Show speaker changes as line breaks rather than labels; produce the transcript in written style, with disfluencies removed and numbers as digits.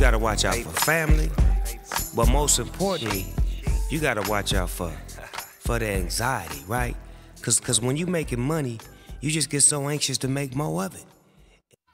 gotta watch out for family, but most importantly, you gotta watch out for the anxiety, right? Cause when you making money, you just get so anxious to make more of it.